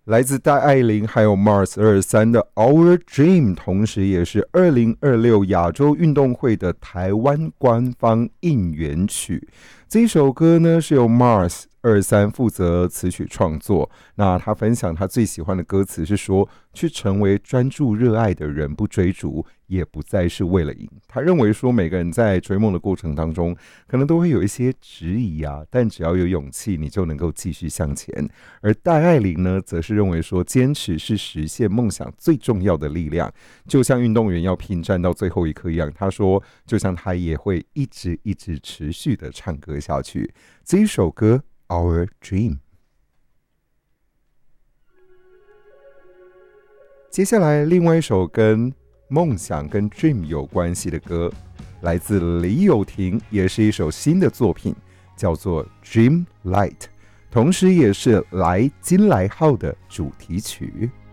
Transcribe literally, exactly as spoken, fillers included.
来自戴爱玲还有 Mars 二三的 Our Dream， 同时也是二零二六亚洲运动会的台湾官方应援曲。这一首歌呢是由 Mars 二三负责词曲创作，那他分享他最喜欢的歌词是说，去成为专注热爱的人，不追逐，也不再是为了赢。他认为说，每个人在追梦的过程当中，可能都会有一些质疑啊，但只要有勇气，你就能够继续向前。而戴爱玲呢，则是认为说，坚持是实现梦想最重要的力量，就像运动员要拼战到最后一刻一样。他说，就像他也会一直一直持续的唱歌下去。这一首歌 Our Dream。 接下来另外一首跟梦想跟 Dream 有关系的歌，来自李友廷，也是一首新的作品，叫做 Dream Light， 同时也是来金来号的主题曲。